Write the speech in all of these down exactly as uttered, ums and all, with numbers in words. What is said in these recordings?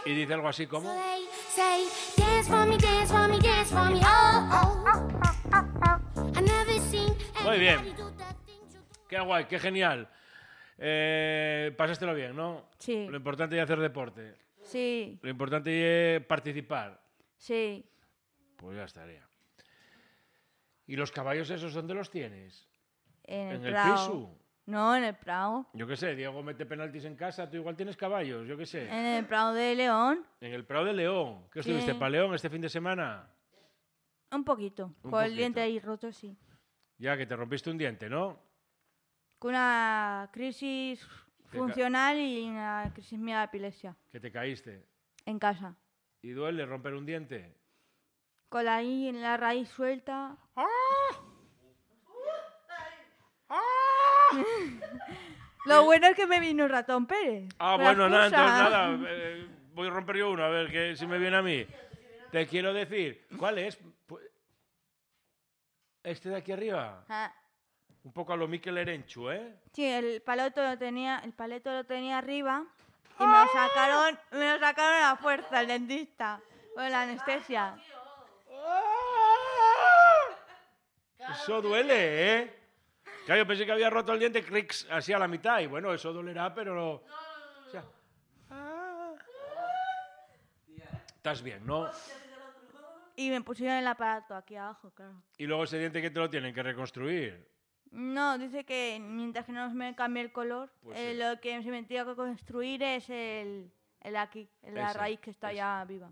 Y dice algo así como... Muy bien. Qué guay, qué genial. Eh, pasástelo bien, ¿no? Sí. Lo importante es hacer deporte. Sí. Lo importante es participar. Sí. Pues ya estaría. ¿Y los caballos esos dónde los tienes? En el, ¿En el Prado. piso? No, en el Prado. Yo qué sé, Diego mete penaltis en casa, tú igual tienes caballos, yo qué sé. En el Prado de León. En el Prado de León. ¿Qué estuviste Sí. para León este fin de semana? Un poquito. Un Con el poquito. diente ahí roto, sí. Ya que te rompiste un diente, ¿no? Con una crisis Te funcional y una crisis mía de epilepsia. Que te caíste. En casa. ¿Y duele romper un diente? Con la, I- la raíz suelta. Lo bueno es que me vino Ratón Pérez. Ah, con bueno, la nada, entonces excusa. nada. eh, voy a romper yo uno, a ver que, si me viene a mí. Te quiero decir, ¿cuál es? Pu- ¿Este de aquí arriba? Ah, Un poco a lo Mikel Erenchu, ¿eh? sí, el paleto lo tenía, el paleto lo tenía arriba y me lo sacaron, me lo sacaron a la fuerza el dentista con la anestesia. Eso duele, ¿eh? Claro, yo pensé que había roto el diente cricks, así a la mitad. Y bueno, eso dolerá, pero... No, o sea, ah. Estás bien, ¿no? Y me pusieron el aparato aquí abajo, claro. Y luego ese diente que te lo tienen que reconstruir. No, dice que mientras que no me cambie el color, Pues eh, sí. lo que se me tiene que construir es el, el aquí, el la Ese, raíz que está ese. ya viva.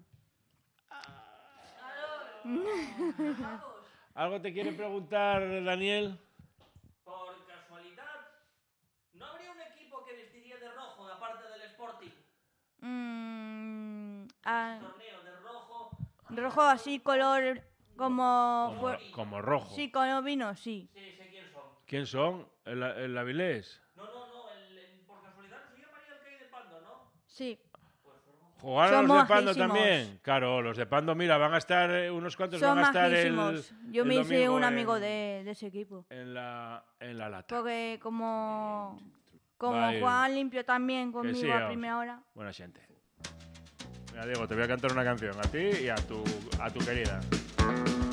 ¿Algo te quiere preguntar, Daniel? Por casualidad, ¿no habría un equipo que vestiría de rojo, aparte del Sporting? Mm, ah, Ese torneo de rojo. rojo así, color como... Como, fue- como rojo. Sí, como vino, sí. Sí, sé quién son. ¿Quién son? ¿El, el Avilés? No, no, no, el, el- por casualidad se llamaría el Key de Pando, ¿no? Sí. Pues rojo. ¿Jugaron Son los de Pando majísimos. también? Claro, los de Pando, mira, van a estar eh, unos cuantos, Son van a estar el, majísimos. Yo el me hice domingo un amigo en, de, de ese equipo. en la, en la lata. Porque como, como Va a ir. juegan limpio también conmigo sí, a vamos. primera hora. Buena gente. Mira, Diego, te voy a cantar una canción a ti y a tu, a tu querida.